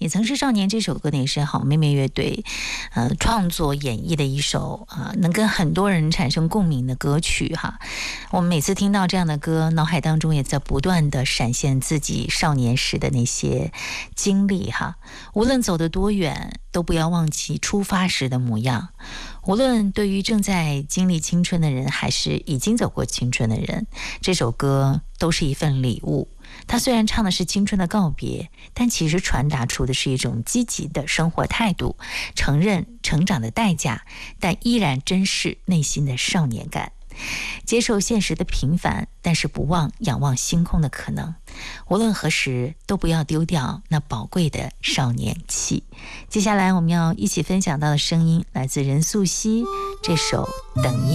也曾是少年这首歌呢，也是好妹妹乐队创作演绎的一首能跟很多人产生共鸣的歌曲哈。我们每次听到这样的歌，脑海当中也在不断的闪现自己少年时的那些经历哈。无论走得多远，都不要忘记出发时的模样。无论对于正在经历青春的人，还是已经走过青春的人，这首歌都是一份礼物。它虽然唱的是青春的告别，但其实传达出的是一种积极的生活态度，承认成长的代价，但依然珍视内心的少年感，接受现实的平凡，但是不忘仰望星空的可能。无论何时，都不要丢掉那宝贵的少年气。接下来我们要一起分享到的声音来自任素汐，这首《等一》。